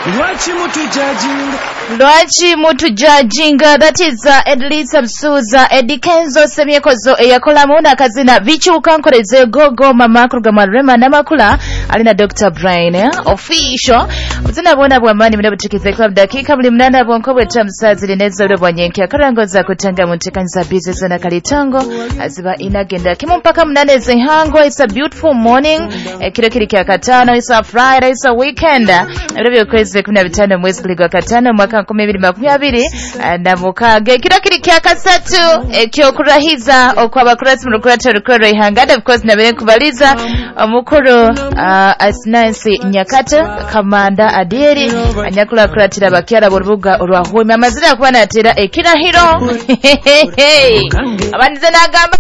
Lwachi mutujajinga. That is Edlisa Msuza Edikenzo Semyekozo eyakolamu nakazina bichuka nkoleze gogo mama kurugama rema namakula alina Dr. Brain official uzina bona bwamani mune butikize club dakika buli mnana bwonko bweta msazili nezo ule bwanyenki akarangoza kutanga muntekanza business na kalitango aziba inagenda kimu mpaka mnane zihango. It's a beautiful morning kilo kili kia katano. It's a Friday, it's a weekend ebyo kwezi 15 mwezi kuligwa katano mwaka 2022 na mukage kilo kili kia kasatu kyokurahiza okwabakurasi murukurata rukoro ihangada of course nabere kubaliza omukuru Asnansi Nyakata Kamanda Adieri anyakula kuratira bakyala borubuga olwahwema amazira kuba natera ekirahiro abandize nagamba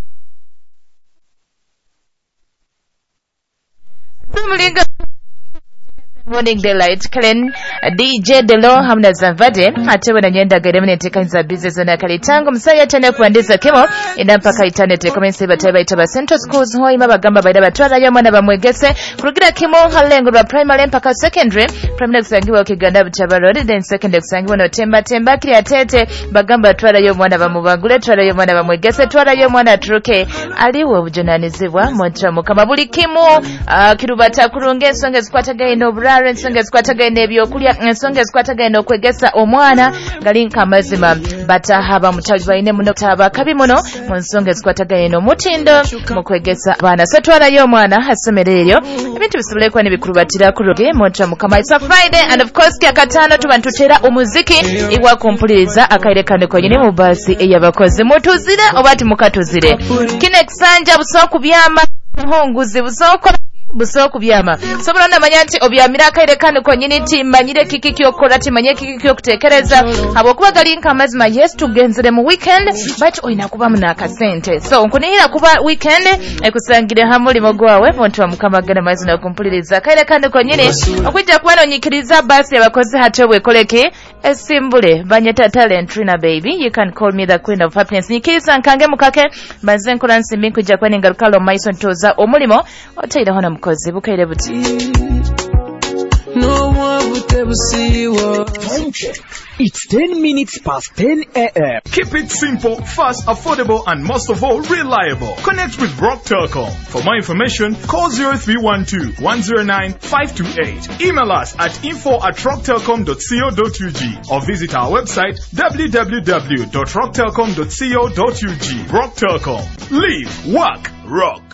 Tumulinga Morning Delight Kalen DJ Delo hamna Zavade atewe na nyenda garemene tekanza business na kalitango msaya tena kuandisa kemo inampaka itane commence bataba itaba Central Schools hoi mabagamba baida batwara ya mwana bamwegese kurugira kemo halengo rwa primary mpaka secondary primary kusangiwa kiganda butaba road then secondary kusangiwa no temba kiri atete bagamba twara yo mwana bamubagule twara yo mwana bamwegese twara yo mwana truke aliwo obujonanizibwa montra mukama buli kimo kirubata kurunge ensonga zikwataga ino ensonga zikwatagenda ebyokulya ensonga zikwatagenda okwegesa omwana galinka amazima batahaba mutabi baine muno taba kabi muno mu nsonga zikwatagenda omutindo mu kwegesa abaana so twalayo omwana asomera eryo ebintu bisobole kuba nebikurubatira ku roge montra mukama. It's a Friday and of course kya katano tuba ntutera omuziki iwa kumpuliriza akaire kane konyine mu basi eyabakozi mutuzire obati mukatuzire kinexanja busoku byama honguzi busoku byama sobola namanya nti obyamira akaire kane konyine timanyire kiki kyokola timanye kiki kyokutekereza abokuba galinka amazima yes tugenzere mu weekend but oyina kuba munaka sente so nkunihira kuba weekend ekusangire hamuli mogwawe fontu mukama gana mazina kumpuliriza akaire kane konyine okujja kubano nyikiriza basi abakozi hatobwe koleke esimbule banyeta talent Trina baby you can call me the queen of happiness nikisa nkange mukake bazen kuransi minku jakwa ningalukalo Maison toza omulimo otaira hona mukozi bukaire buti no one would ever see what time check. It's 10 minutes past 10 a.m. Keep it simple, fast, affordable, and most of all, reliable. Connect with Rock Telecom. For more information, call 0312-109-528. Email us at info@rocktelecom.co.ug or visit our website www.rocktelecom.co.ug. Rock Telecom. Live, work, rock.